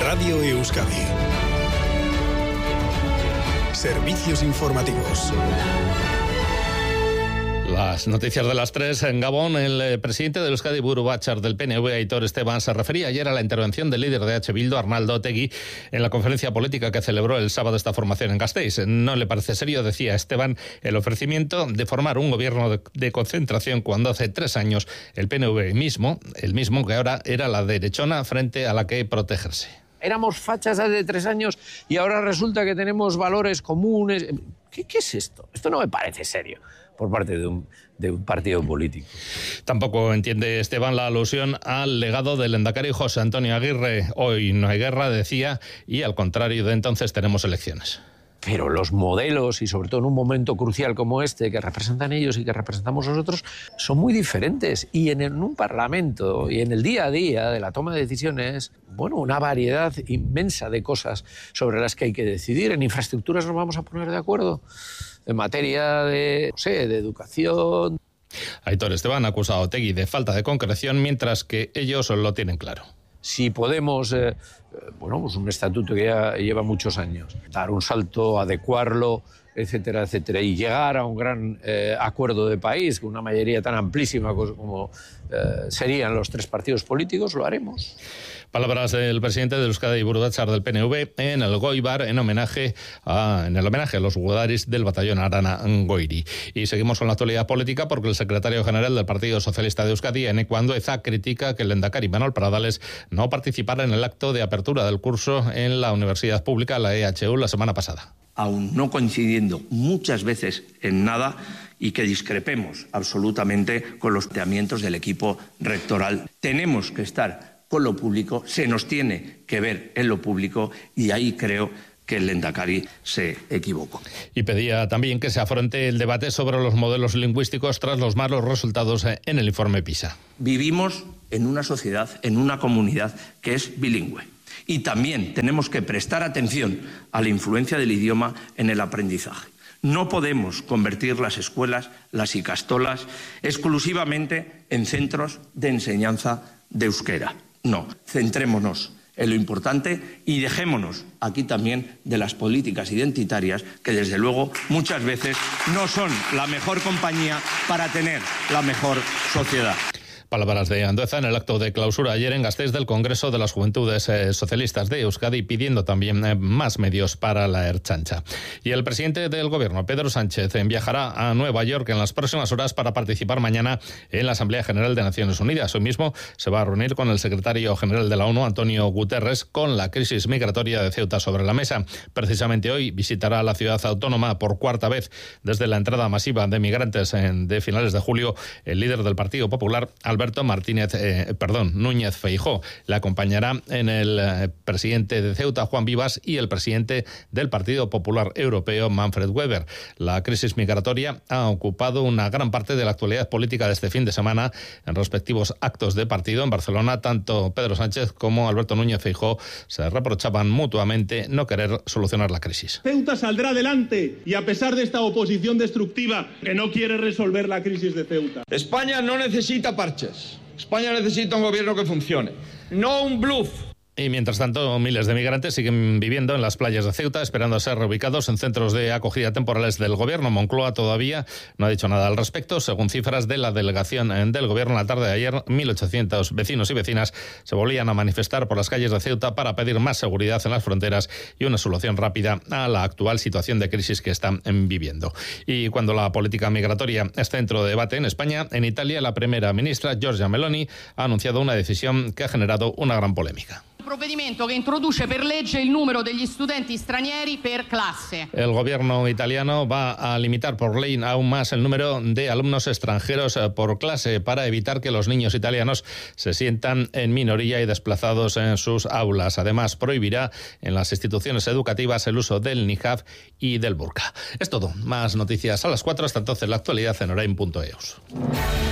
Radio Euskadi. Servicios informativos. Las noticias de las 3 en Gabón. El presidente de Euskadi Buru Batzar del PNV, Aitor Esteban, se refería ayer a la intervención del líder de H. Bildu, Arnaldo Otegi, en la conferencia política que celebró el sábado esta formación en Gasteiz. No le parece serio, decía Esteban, el ofrecimiento de formar un gobierno de concentración cuando hace 3 años el PNV el mismo que ahora era la derechona frente a la que protegerse. Éramos fachas hace 3 años y ahora resulta que tenemos valores comunes. ¿Qué es esto? Esto no me parece serio por parte de un partido político. Tampoco entiende Esteban la alusión al legado del lehendakari José Antonio Aguirre. Hoy no hay guerra, decía, y al contrario de entonces tenemos elecciones. Pero los modelos, y sobre todo en un momento crucial como este, que representan ellos y que representamos nosotros, son muy diferentes. Y en un parlamento y en el día a día de la toma de decisiones, una variedad inmensa de cosas sobre las que hay que decidir. En infraestructuras nos vamos a poner de acuerdo. En materia de educación. Aitor Esteban ha acusado a Otegi de falta de concreción, mientras que ellos lo tienen claro. Si podemos, un estatuto que ya lleva muchos años, dar un salto, adecuarlo, etcétera, etcétera, y llegar a un gran acuerdo de país, con una mayoría tan amplísima como serían los 3 partidos políticos, lo haremos. Palabras del presidente de Euskadi Buru Batzar del PNV en el Goibar en el homenaje a los gudaris del batallón Arana Goiri. Y seguimos con la actualidad política porque el secretario general del Partido Socialista de Euskadi, Eneko Andueza, critica que el lehendakari Manuel Pradales no participara en el acto de apertura del curso en la Universidad Pública, la EHU, la semana pasada. Aún no coincidiendo muchas veces en nada y que discrepemos absolutamente con los planteamientos del equipo rectoral. Tenemos que estar con lo público, se nos tiene que ver en lo público y ahí creo que el lehendakari se equivocó. Y pedía también que se afronte el debate sobre los modelos lingüísticos tras los malos resultados en el informe PISA. Vivimos en una sociedad, en una comunidad que es bilingüe. Y también tenemos que prestar atención a la influencia del idioma en el aprendizaje. No podemos convertir las escuelas, las ikastolas, exclusivamente en centros de enseñanza de euskera. No, centrémonos en lo importante y dejémonos aquí también de las políticas identitarias que desde luego muchas veces no son la mejor compañía para tener la mejor sociedad. Palabras de Andueza en el acto de clausura ayer en Gasteiz del Congreso de las Juventudes Socialistas de Euskadi, pidiendo también más medios para la Ertzaintza. Y el presidente del Gobierno, Pedro Sánchez, viajará a Nueva York en las próximas horas para participar mañana en la Asamblea General de Naciones Unidas. Hoy mismo se va a reunir con el secretario general de la ONU, Antonio Guterres, con la crisis migratoria de Ceuta sobre la mesa. Precisamente hoy visitará la ciudad autónoma por 4ª vez desde la entrada masiva de migrantes de finales de julio el líder del Partido Popular, Alberto Núñez Feijóo. Le acompañará en el presidente de Ceuta, Juan Vivas, y el presidente del Partido Popular Europeo, Manfred Weber. La crisis migratoria ha ocupado una gran parte de la actualidad política de este fin de semana. En respectivos actos de partido en Barcelona, tanto Pedro Sánchez como Alberto Núñez Feijóo se reprochaban mutuamente no querer solucionar la crisis. Ceuta saldrá adelante y a pesar de esta oposición destructiva que no quiere resolver la crisis de Ceuta. España no necesita parches. España necesita un gobierno que funcione, no un bluff. Y mientras tanto, miles de migrantes siguen viviendo en las playas de Ceuta, esperando a ser reubicados en centros de acogida temporales del Gobierno. Moncloa todavía no ha dicho nada al respecto. Según cifras de la delegación del Gobierno, la tarde de ayer, 1.800 vecinos y vecinas se volvían a manifestar por las calles de Ceuta para pedir más seguridad en las fronteras y una solución rápida a la actual situación de crisis que están viviendo. Y cuando la política migratoria es centro de debate en España, en Italia, la primera ministra Giorgia Meloni ha anunciado una decisión que ha generado una gran polémica. Provvedimento che introduce per legge il numero degli studenti stranieri per classe. El gobierno italiano va a limitar por ley aún más el número de alumnos extranjeros por clase para evitar que los niños italianos se sientan en minoría y desplazados en sus aulas. Además, prohibirá en las instituciones educativas el uso del niqab y del burka. Es todo. Más noticias a las 4. Hasta entonces, la actualidad en orain.eus.